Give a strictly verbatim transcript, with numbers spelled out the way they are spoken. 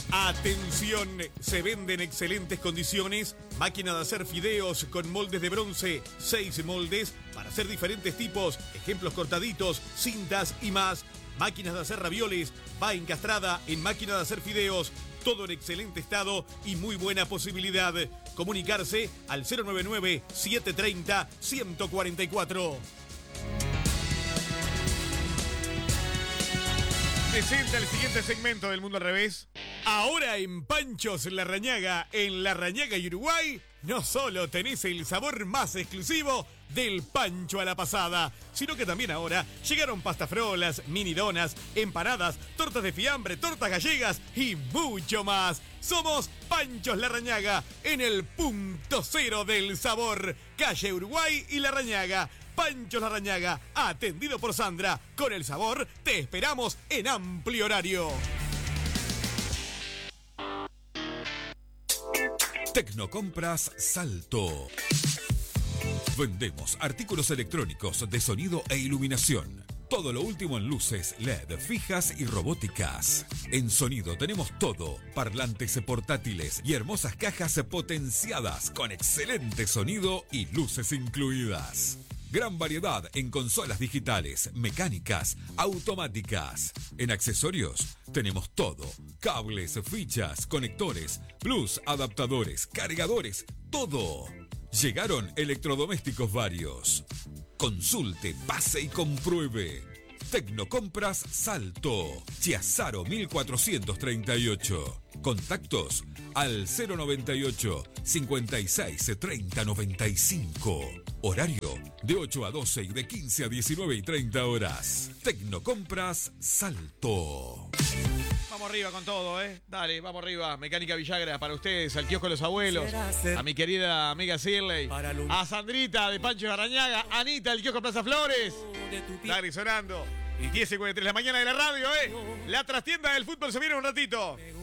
Atención, se vende en excelentes condiciones máquina de hacer fideos con moldes de bronce, seis moldes para hacer diferentes tipos, ejemplos cortaditos, cintas y más. Máquinas de hacer ravioles, va encastrada en máquina de hacer fideos, todo en excelente estado y muy buena posibilidad. Comunicarse al cero nueve nueve, siete tres cero, uno cuatro cuatro. Presenta el siguiente segmento del Mundo al Revés. Ahora en Panchos Larrañaga, en Larrañaga y Uruguay, no solo tenés el sabor más exclusivo del pancho a la pasada, sino que también ahora llegaron pastafrolas, mini donas, empanadas, tortas de fiambre, tortas gallegas y mucho más. Somos Panchos Larrañaga, en el punto cero del sabor, calle Uruguay y Larrañaga. Panchos Larrañaga, atendido por Sandra. Con el sabor, te esperamos en amplio horario. Tecnocompras Salto. Vendemos artículos electrónicos de sonido e iluminación. Todo lo último en luces L E D, fijas y robóticas. En sonido tenemos todo, parlantes portátiles y hermosas cajas potenciadas con excelente sonido y luces incluidas. Gran variedad en consolas digitales, mecánicas, automáticas. En accesorios tenemos todo. Cables, fichas, conectores, plus, adaptadores, cargadores, todo. Llegaron electrodomésticos varios. Consulte, pase y compruebe. Tecnocompras Salto, Chiazaro mil cuatrocientos treinta y ocho. Contactos al cero noventa y ocho, cincuenta y seis, treinta, noventa y cinco. Horario de ocho a doce y de quince a diecinueve y treinta horas. Tecnocompras Salto. Vamos arriba con todo, ¿eh? Dale, vamos arriba. Mecánica Villagra para ustedes, al kiosco de los abuelos, a mi querida amiga Shirley, a Sandrita de Pancho Larrañaga, Anita del kiosco Plaza Flores. Dale, sonando. diez cincuenta y tres de la mañana de la radio, ¿eh? La trastienda del fútbol se viene un ratito.